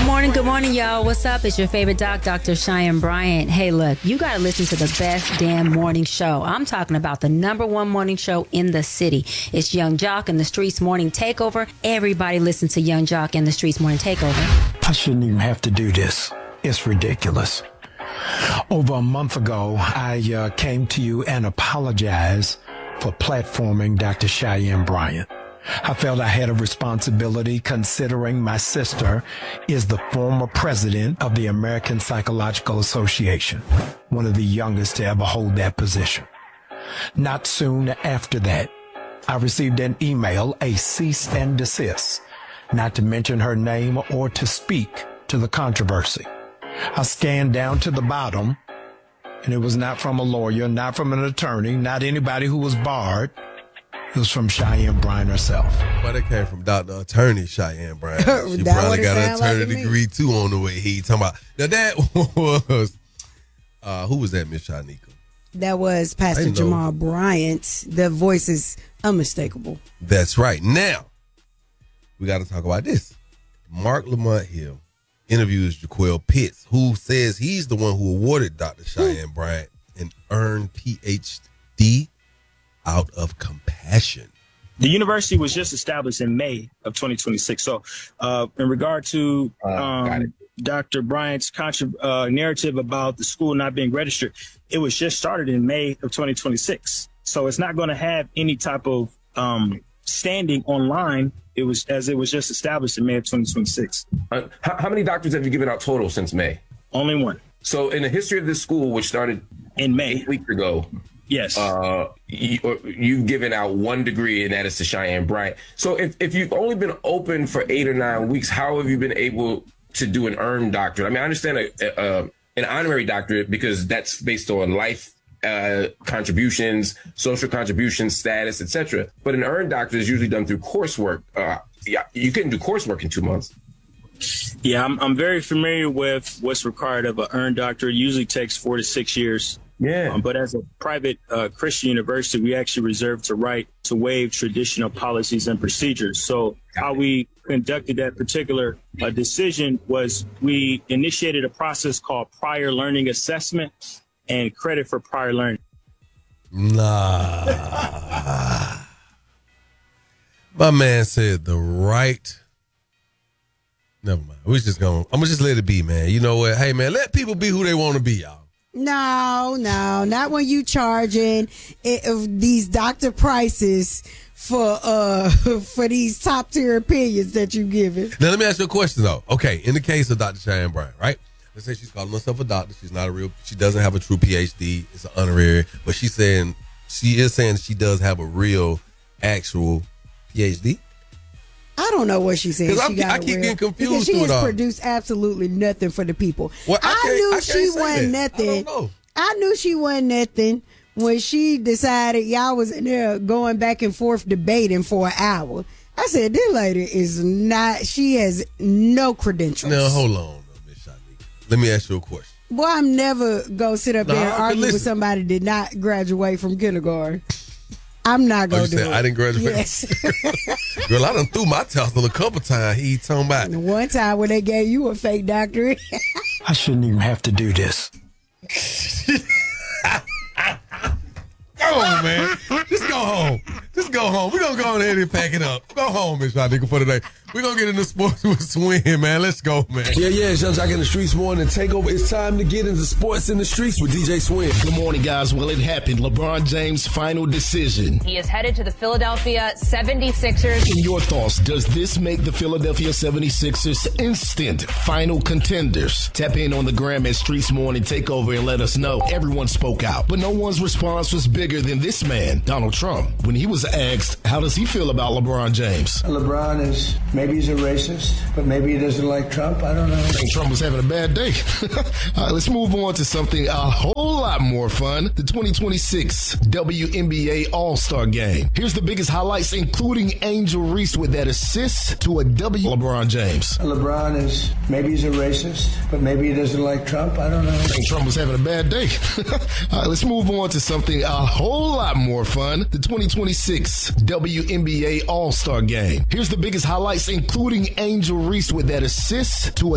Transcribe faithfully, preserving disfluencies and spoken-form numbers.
morning, good morning, y'all. What's up? It's your favorite doc, Doctor Cheyenne Bryant. Hey, look, you got to listen to the best damn morning show. I'm talking about the number one morning show in the city. It's Young Jock and the Streets Morning Takeover. Everybody listen to Young Jock and the Streets Morning Takeover. I shouldn't even have to do this. It's ridiculous. Over a month ago, I uh, came to you and apologized for platforming Doctor Cheyenne Bryant. I felt I had a responsibility considering my sister is the former president of the American Psychological Association, one of the youngest to ever hold that position. Not soon after that, I received an email, a cease and desist, not to mention her name or to speak to the controversy. I scanned down to the bottom, and it was not from a lawyer, not from an attorney, not anybody who was barred. It was from Cheyenne Bryant herself. But it came from Doctor Attorney Cheyenne Bryant. She probably got an attorney like degree too on the way. He talking about now that was uh, who was that, Miss Shanika? That was Pastor Jamal Bryant. The voice is unmistakable. That's right. Now we got to talk about this. Mark Lamont Hill interviews Jaquel Pitts, who says he's the one who awarded Doctor Cheyenne Bryant an earned P H D out of compassion. The university was just established in May of twenty twenty-six. So uh, in regard to um, uh, Doctor Bryant's contra- uh, narrative about the school not being registered, it was just started in May of twenty twenty-six. So it's not going to have any type of um, standing online. It was as it was just established in May of twenty twenty-six. Uh, how, how many doctors have you given out total since May? Only one. So in the history of this school, which started in May, eight weeks ago, yes, uh, you, you've given out one degree, and that is to Cheyenne Bryant. So if, if you've only been open for eight or nine weeks, how have you been able to do an earned doctorate? I mean, I understand a, a, an honorary doctorate because that's based on life uh, contributions, social contributions, status, et cetera. But an earned doctorate is usually done through coursework. Uh, yeah, you couldn't do coursework in two months. Yeah, I'm, I'm very familiar with what's required of an earned doctorate. It usually takes four to six years. Yeah. Um, but as a private uh, Christian university, we actually reserve the right to waive traditional policies and procedures. So how we conducted that particular uh, decision was we initiated a process called prior learning assessment and credit for prior learning. Nah. My man said the right. Never mind. We just gonna. I'm gonna just let it be, man. You know what? Hey, man, let people be who they want to be, y'all. No, no, not when you charging it, uh, these doctor prices for uh for these top tier opinions that you giving. Now let me ask you a question though. Okay, in the case of Doctor Cheyenne Bryant, right? Let's say she's calling herself a doctor. She's not a real. She doesn't have a true P H D. It's an honorary, but she's saying she is saying she does have a real, actual P H D. I don't know what she said. She got I keep real, getting confused. Because she through has it all. produced absolutely nothing for the people. Well, I, I knew I she wasn't that. nothing. I don't know. I knew she wasn't nothing when she decided y'all was in there going back and forth debating for an hour. I said, this lady is not, she has no credentials. Now, hold on, Miss Shanika. Let me ask you a question. Boy, I'm never going to sit up No, there and argue listen. with somebody that did not graduate from kindergarten. I'm not going to oh, do said it. I didn't graduate? Yes. Girl, I done threw my tussle a couple times. He talking about. And one time when they gave you a fake doctorate. I shouldn't even have to do this. Go on, man. Just go home. Just go home. We're going to go ahead and pack it up. Go home, Miss Shanika, for today. We're going to get into sports with Swin, man. Let's go, man. Yeah, yeah, it's Young Jock in the Streets morning takeover. It's time to get into sports in the streets with D J Swin. Good morning, guys. Well, it happened. LeBron James' final decision. He is headed to the Philadelphia seventy-sixers. In your thoughts, does this make the Philadelphia seventy-sixers instant final contenders? Tap in on the gram at Streets Morning Takeover and let us know. Everyone spoke out, but no one's response was bigger than this man, Donald Trump. When he was asked, how does he feel about LeBron James? LeBron is, maybe he's a racist, but maybe he doesn't like Trump. I don't know. I think Trump was having a bad day. All right, let's move on to something a whole lot more fun. The twenty twenty-six W N B A All-Star Game. Here's the biggest highlights, including Angel Reese with that assist to a W. LeBron James. LeBron is, maybe he's a racist, but maybe he doesn't like Trump. I don't know. I think Trump was having a bad day. All right, let's move on to something a whole lot more fun. The twenty twenty-six W N B A All-Star Game. Here's the biggest highlights, including Angel Reese with that assist to a